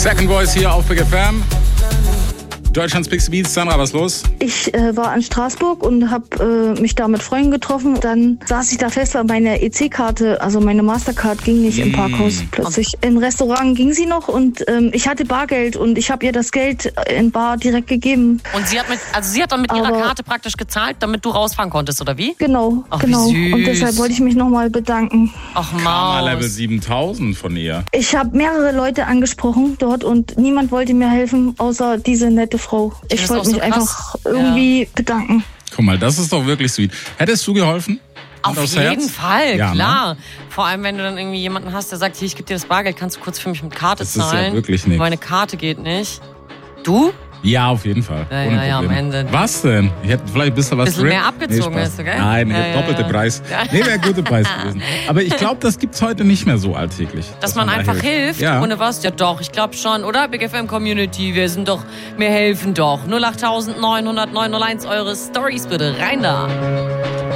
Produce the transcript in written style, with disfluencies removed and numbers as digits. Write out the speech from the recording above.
Second Voice hier auf Big FM. Deutschlands Big Beats. Sandra, was los? Ich war in Straßburg und habe mich da mit Freunden getroffen. Dann saß ich da fest, weil meine EC-Karte, also meine Mastercard, ging nicht im Parkhaus. Plötzlich im Restaurant ging sie noch und ich hatte Bargeld und ich habe ihr das Geld in Bar direkt gegeben. Und sie hat dann mit ihrer Karte praktisch gezahlt, damit du rausfahren konntest, oder wie? Genau, Ach, genau. wie süß. Und deshalb wollte ich mich nochmal bedanken. Ach, Karma Maus. Level 7000 von ihr. Ich habe mehrere Leute angesprochen dort und niemand wollte mir helfen, außer diese nette Frau. Ich wollte mich einfach irgendwie bedanken. Guck mal, das ist doch wirklich sweet. Hättest du geholfen? Auf Aufs jeden Herz? Fall, Ja, klar. Ne? Vor allem, wenn du dann irgendwie jemanden hast, der sagt, hier, ich gebe dir das Bargeld, kannst du kurz für mich mit Karte Das ist zahlen? ja wirklich nichts. Meine Karte geht nicht. Du? Ja, auf jeden Fall. Ja, Ohne ja, am Probleme. Ende. Was denn? Ich hätte vielleicht ein bisschen was Bisschen drin. mehr abgezogen Spaß. hast du, gell? Nein, Ja, doppelte ja. Preis. Ja. Nee, wäre ein guter Preis gewesen. Aber ich glaube, das gibt's heute nicht mehr so alltäglich. Dass man da einfach hilft, Ja. ohne was? Ja doch, ich glaube schon, oder? Big FM Community, wir helfen doch. 08900 901 eure Stories bitte, rein da.